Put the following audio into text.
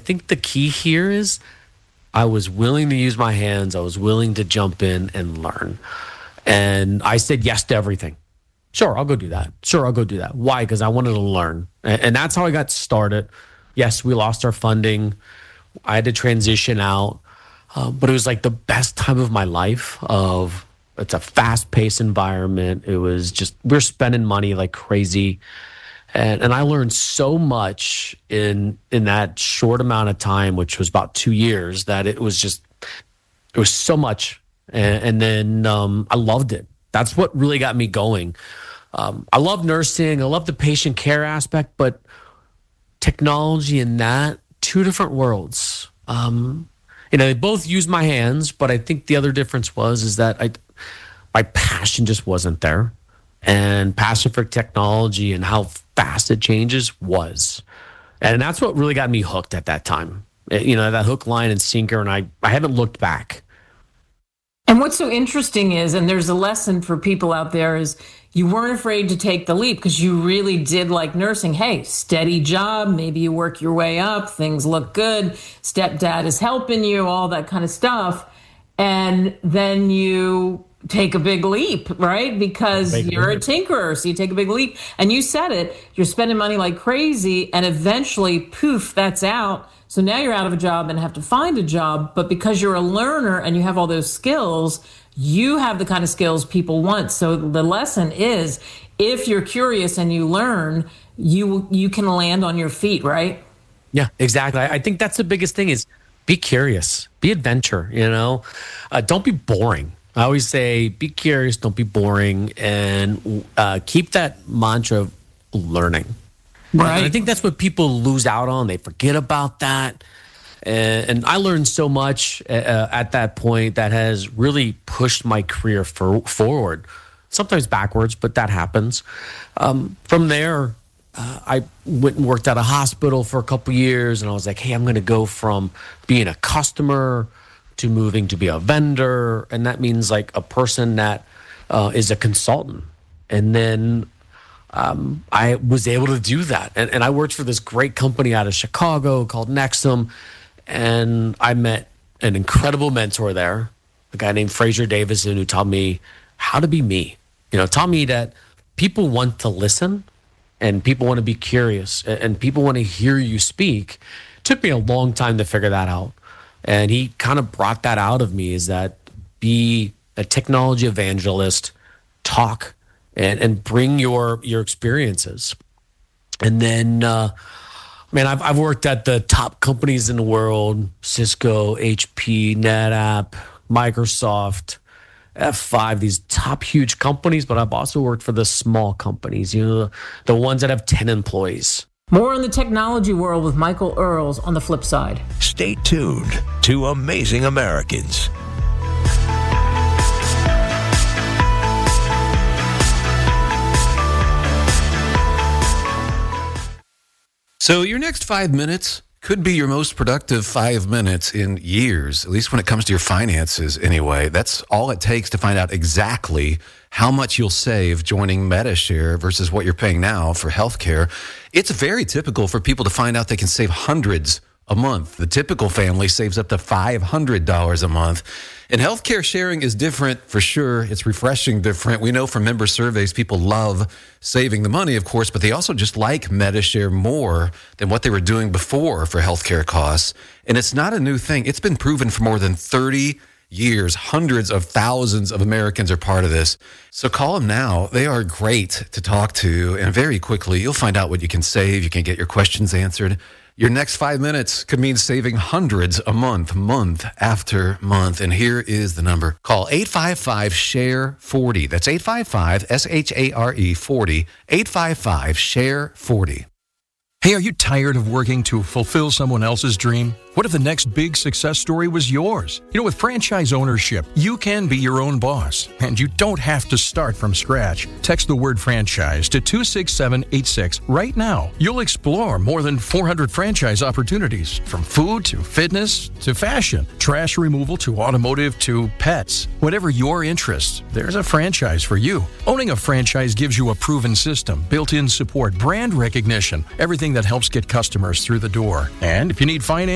think the key here is I was willing to use my hands. I was willing to jump in and learn. And I said yes to everything. Sure, I'll go do that. Sure, I'll go do that. Why? Because I wanted to learn. And that's how I got started. Yes, we lost our funding. I had to transition out. But it was like the best time of my life. It's a fast-paced environment. It was just, we're spending money like crazy. And I learned so much in that short amount of time, which was about 2 years, that it was so much. And then I loved it. That's what really got me going. I love nursing. I love the patient care aspect, but technology and that, two different worlds. They both use my hands, but I think the other difference is that my passion just wasn't there. And passion for technology and how fast it changes was. And that's what really got me hooked at that time. That hook, line, and sinker, and I haven't looked back. And what's so interesting is, and there's a lesson for people out there, is you weren't afraid to take the leap because you really did like nursing. Hey, steady job. Maybe you work your way up. Things look good. Stepdad is helping you, all that kind of stuff. And then you take a big leap, right? Because you're a tinkerer, so you take a big leap. And you said it, you're spending money like crazy, and eventually, poof, that's out. So now you're out of a job and have to find a job. But because you're a learner and you have all those skills, you have the kind of skills people want. So the lesson is, if you're curious and you learn, you can land on your feet, right? Yeah, exactly. I think that's the biggest thing is be curious, be adventure, don't be boring. I always say, be curious, don't be boring, and keep that mantra of learning. Right. And I think that's what people lose out on. They forget about that. And I learned so much at that point that has really pushed my career forward. Sometimes backwards, but that happens. From there, I went and worked at a hospital for a couple years, and I was like, hey, I'm going to go from being a customer to moving to be a vendor. And that means like a person that is a consultant. And then I was able to do that. And I worked for this great company out of Chicago called Nexum. And I met an incredible mentor there, a guy named Fraser Davison, who taught me how to be me. Taught me that people want to listen and people want to be curious and people want to hear you speak. It took me a long time to figure that out. And he kind of brought that out of me, is that be a technology evangelist, talk and bring your experiences. And then, I've worked at the top companies in the world: Cisco, HP, NetApp, Microsoft, F5, these top huge companies, but I've also worked for the small companies, the ones that have 10 employees. More in the technology world with Michael Earls on the flip side. Stay tuned to Amazing Americans. So your next 5 minutes could be your most productive 5 minutes in years, at least when it comes to your finances anyway. That's all it takes to find out exactly how much you'll save joining Medi-Share versus what you're paying now for healthcare. It's very typical for people to find out they can save hundreds a month. The typical family saves up to $500 a month. And healthcare sharing is different for sure. It's refreshing different. We know from member surveys, people love saving the money, of course, but they also just like Medi-Share more than what they were doing before for healthcare costs. And it's not a new thing. It's been proven for more than 30 years. Hundreds of thousands of Americans are part of this. So call them now. They are great to talk to. And very quickly, you'll find out what you can save. You can get your questions answered. Your next 5 minutes could mean saving hundreds a month, month after month. And here is the number. Call 855-SHARE-40. That's 855-SHARE-40. 855-SHARE-40. Hey, are you tired of working to fulfill someone else's dream? What if the next big success story was yours? With franchise ownership, you can be your own boss, and you don't have to start from scratch. Text the word franchise to 26786 right now. You'll explore more than 400 franchise opportunities, from food to fitness to fashion, trash removal to automotive to pets. Whatever your interests, there's a franchise for you. Owning a franchise gives you a proven system, built-in support, brand recognition, everything that helps get customers through the door. And if you need finance,